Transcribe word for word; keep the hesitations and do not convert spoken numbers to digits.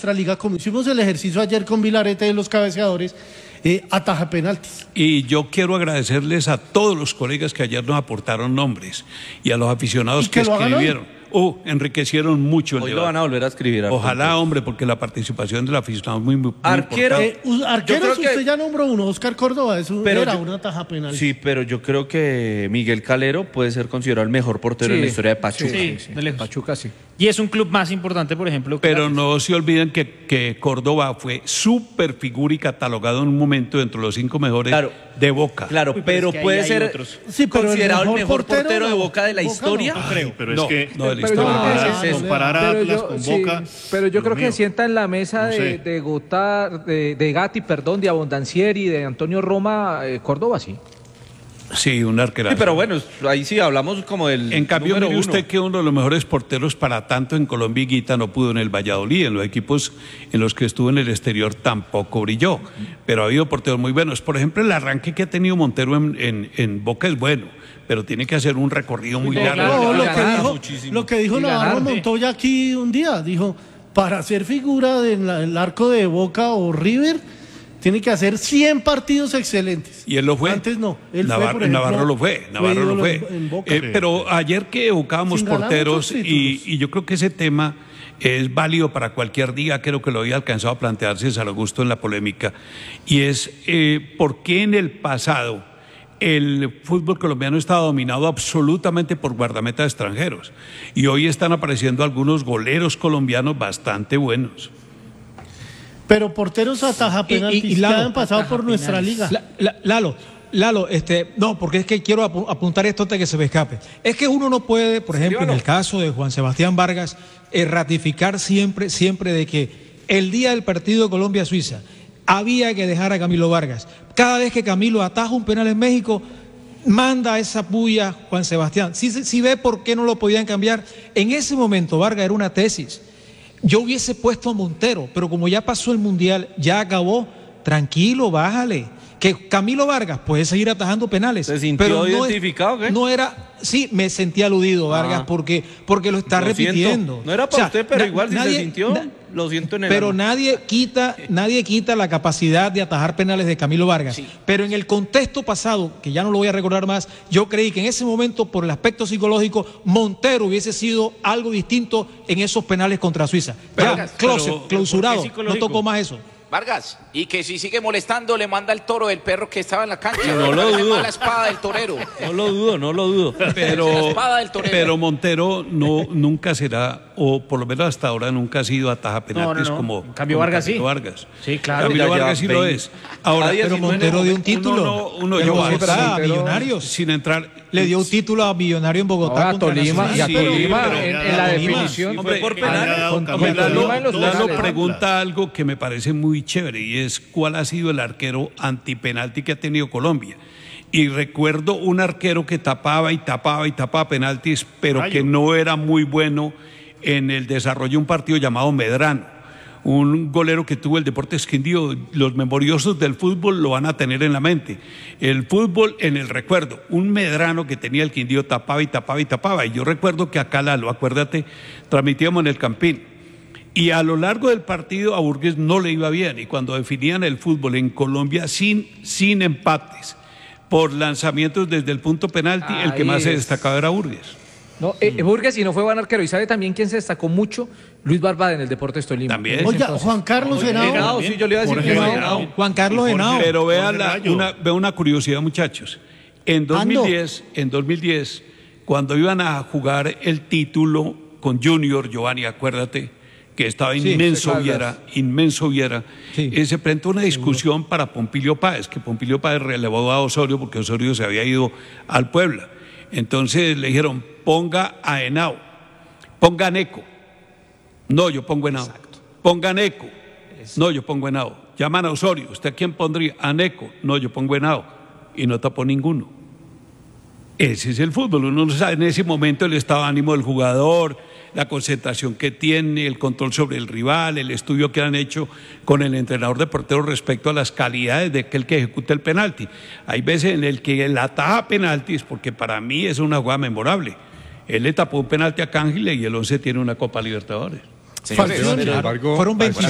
nuestra liga, como hicimos el ejercicio ayer con Vilarete de los cabeceadores, eh, ataja penaltis. Y yo quiero agradecerles a todos los colegas que ayer nos aportaron nombres y a los aficionados que, que escribieron. Oh, enriquecieron mucho el Hoy debate. Lo van a volver a escribir. Ojalá, hombre, porque la participación del aficionado es muy, muy Arquero, importante. Eh, arqueros, que... usted ya nombró uno, Oscar Córdoba, eso pero era yo... una taja penal. Sí, pero yo creo que Miguel Calero puede ser considerado el mejor portero sí, en la historia de Pachuca. Sí, sí, de Pachuca sí. Y es un club más importante, por ejemplo. Que pero no se olviden que, que Córdoba fue súper figura y catalogado en un momento dentro de los cinco mejores claro, de Boca. Claro, Uy, pero, pero es puede ser otros. Sí, pero considerado el mejor, el mejor portero, portero de Boca de la Boca historia. No, no creo, pero no, es que no de la historia. Comparar, ah, comparar a Atlas yo, con sí, Boca. Pero yo creo mío. que se sienta en la mesa no sé. de, de, Gotar, de, de Gatti, perdón, de Abondancieri, de Antonio Roma, eh, Córdoba, sí. Sí, un arquero. Sí, pero bueno, ahí sí hablamos como del. En cambio, mire uno. usted que uno de los mejores porteros para tanto en Colombia, Higuita, no pudo en el Valladolid. En los equipos en los que estuvo en el exterior tampoco brilló. Pero ha habido porteros muy buenos. Por ejemplo, el arranque que ha tenido Montero en, en, en Boca es bueno, pero tiene que hacer un recorrido muy no, largo. No, lo, que dijo, lo que dijo Navarro Montoya aquí un día, dijo, para ser figura del arco de Boca o River, tiene que hacer cien partidos excelentes. Y él lo fue. Antes no. Él Navarro, fue, por ejemplo, Navarro lo fue. Navarro lo fue. En Boca. Eh, pero ayer que evocábamos porteros, y, y yo creo que ese tema es válido para cualquier día, creo que lo había alcanzado a plantearse César Augusto en la polémica, y es eh, por qué en el pasado el fútbol colombiano estaba dominado absolutamente por guardametas extranjeros, y hoy están apareciendo algunos goleros colombianos bastante buenos. Pero porteros ataja penaltis y, y, y Lalo, que han pasado por nuestra penales. liga. La, la, Lalo, Lalo, este, no, porque es que quiero apuntar esto antes de que se me escape. Es que uno no puede, por ejemplo, en el caso de Juan Sebastián Vargas, eh, ratificar siempre, siempre de que el día del partido Colombia-Suiza había que dejar a Camilo Vargas. Cada vez que Camilo ataja un penal en México, manda esa puya Juan Sebastián. Si, si ve por qué no lo podían cambiar, en ese momento Vargas era una tesis. Yo hubiese puesto a Montero, pero como ya pasó el Mundial, ya acabó, tranquilo, bájale. Que Camilo Vargas puede seguir atajando penales. ¿Se sintió pero identificado? No, ¿qué? no era, sí, me sentí aludido, Vargas, ah, porque, porque lo está lo repitiendo. Siento. No era para o sea, usted, pero na, igual si nadie, se sintió, na, lo siento en el Pero alma. nadie quita, nadie quita la capacidad de atajar penales de Camilo Vargas. Sí. Pero en el contexto pasado, que ya no lo voy a recordar más, yo creí que en ese momento, por el aspecto psicológico, Montero hubiese sido algo distinto en esos penales contra Suiza. Ya, Vargas, closet, pero, clausurado, no tocó más eso. Vargas, y que si sigue molestando le manda el toro del perro que estaba en la cancha. No lo dudo. La espada del torero. No lo dudo, no lo dudo. Pero, la espada del torero. pero Montero no, nunca será, o por lo menos hasta ahora nunca ha sido ataja penaltis no, no, no. como, en cambio como Vargas Camilo sí. Vargas. Sí, claro. Camilo Vargas sí lo es. Ahora, pero Montero dio un título. Uno, uno, uno, yo, sí, a Millonarios. Sin entrar. Le dio un título a Millonario en Bogotá. No, a Tolima, y a sí, Tolima pero, en, en la definición. Fue por penal. Lalo pregunta algo que me parece muy chévere, y es cuál ha sido el arquero antipenalti que ha tenido Colombia. Y recuerdo un arquero que tapaba y tapaba y tapaba penaltis, pero Rayo. que no era muy bueno en el desarrollo de un partido llamado Medrano. Un golero que tuvo el Deportes Quindío. Los memoriosos del fútbol lo van a tener en la mente. El fútbol en el recuerdo. Un Medrano que tenía el Quindío, tapaba y tapaba y tapaba. Y yo recuerdo que acá, Lalo, acuérdate, transmitíamos en el Campín. Y a lo largo del partido a Burgues no le iba bien. Y cuando definían el fútbol en Colombia sin, sin empates, por lanzamientos desde el punto penalti, Ahí el que más es. se destacaba era Burgues. No, eh, Burgues y no fue buen arquero. ¿Y sabe también quién se destacó mucho? Luis Barbada en el Deportes Tolima. También. Oye, Juan Carlos Henao. Sí, yo le iba a decir que Henao. Juan Carlos Henao. Pero vea la, una, vea una curiosidad, muchachos. En dos mil diez, en dos mil diez, cuando iban a jugar el título con Junior, Giovanni, acuérdate, que estaba inmenso sí, Viera, inmenso Viera, sí. eh, se presentó una discusión para Pompilio Páez, que Pompilio Páez relevó a Osorio porque Osorio se había ido al Puebla. Entonces le dijeron, ponga a Henao, ponga a Neco. No, yo pongo Henao. Exacto. Ponga a Neco. Eso. No, yo pongo Henao. Llaman a Osorio, ¿usted a quién pondría? A Neco. No, yo pongo Henao. Y no tapó ninguno. Ese es el fútbol. Uno no sabe en ese momento el estado de ánimo del jugador, la concentración que tiene, el control sobre el rival, el estudio que han hecho con el entrenador de porteros respecto a las calidades de aquel que ejecuta el penalti. Hay veces en el que él ataja penaltis, porque para mí es una jugada memorable. Él le tapó un penalti a Cángile y el once tiene una Copa Libertadores. Señores, sin embargo, fueron veintisiete.